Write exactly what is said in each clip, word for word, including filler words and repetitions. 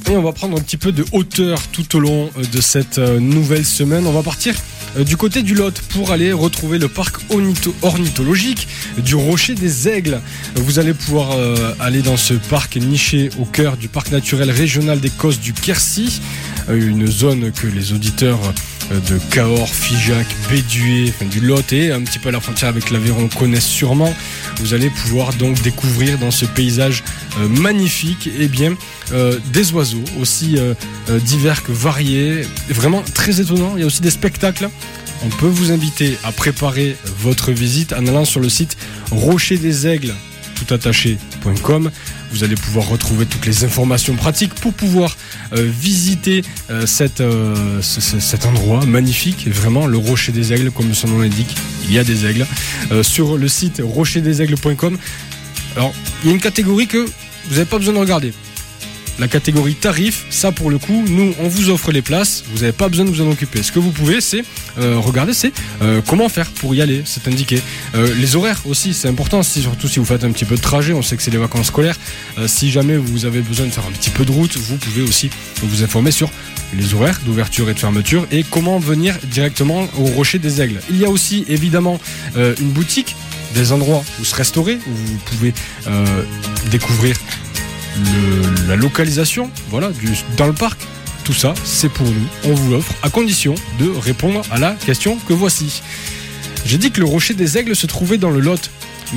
Et on va prendre un petit peu de hauteur tout au long de cette nouvelle semaine. On va partir du côté du Lot pour aller retrouver le parc ornitho- ornithologique du Rocher des Aigles. Vous allez pouvoir euh, aller dans ce parc niché au cœur du parc naturel régional des Causses du Quercy, euh, une zone que les auditeurs euh, de Cahors, Figeac, Béduet, enfin du Lot et un petit peu à la frontière avec l'Aveyron connaissent sûrement. Vous allez pouvoir donc découvrir dans ce paysage euh, magnifique eh bien, euh, des oiseaux aussi euh, euh, divers que variés, vraiment très étonnants. Il y a aussi des spectacles. On peut vous inviter à préparer votre visite en allant sur le site rocher des aigles tout attaché point com. Vous allez pouvoir retrouver toutes les informations pratiques pour pouvoir euh, visiter euh, cette, euh, ce, ce, cet endroit magnifique. Vraiment, le Rocher des Aigles, comme son nom l'indique, il y a des aigles. Euh, sur le site rocher des aigles point com. Alors, il y a une catégorie que vous n'avez pas besoin de regarder. La catégorie tarif, ça pour le coup, nous on vous offre les places, vous n'avez pas besoin de vous en occuper. Ce que vous pouvez, c'est euh, regarder, c'est euh, comment faire pour y aller, c'est indiqué. Euh, les horaires aussi, c'est important, si, surtout si vous faites un petit peu de trajet, on sait que c'est les vacances scolaires. Euh, si jamais vous avez besoin de faire un petit peu de route, vous pouvez aussi vous informer sur les horaires d'ouverture et de fermeture et comment venir directement au Rocher des Aigles. Il y a aussi évidemment euh, une boutique, des endroits où se restaurer, où vous pouvez euh, découvrir Le, la localisation voilà, du, dans le parc. Tout ça, c'est pour nous. On vous l'offre à condition de répondre à la question que voici. J'ai dit que le Rocher des Aigles se trouvait dans le Lot.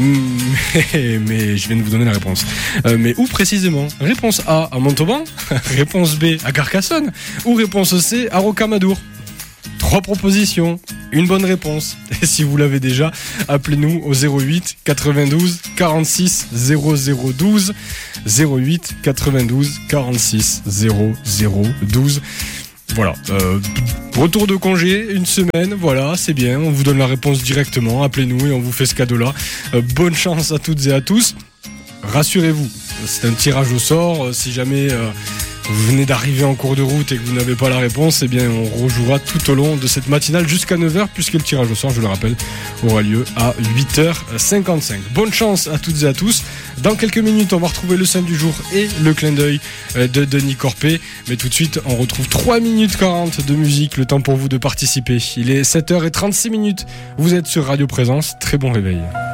Mais, mais je viens de vous donner la réponse. Euh, mais où précisément ? Réponse A à Montauban, réponse B à Carcassonne ou réponse C à Rocamadour. Trois propositions, une bonne réponse. Et si vous l'avez déjà, appelez-nous au zéro huit quatre-vingt-douze quarante-six zéro zéro douze zéro huit quatre-vingt-douze quarante-six zéro zéro douze. Voilà, euh, retour de congé, une semaine, voilà, c'est bien, on vous donne la réponse directement, appelez-nous et on vous fait ce cadeau-là. Euh, bonne chance à toutes et à tous. Rassurez-vous, c'est un tirage au sort, euh, si jamais... Euh, vous venez d'arriver en cours de route et que vous n'avez pas la réponse, eh bien on rejouera tout au long de cette matinale jusqu'à neuf heures puisque le tirage au sort, je le rappelle, aura lieu à huit heures cinquante-cinq. Bonne chance à toutes et à tous. Dans quelques minutes, on va retrouver le sein du jour et le clin d'œil de Denis Corpé. Mais tout de suite, on retrouve trois minutes quarante de musique, le temps pour vous de participer. Il est sept heures trente-six minutes. Vous êtes sur Radio Présence. Très bon réveil.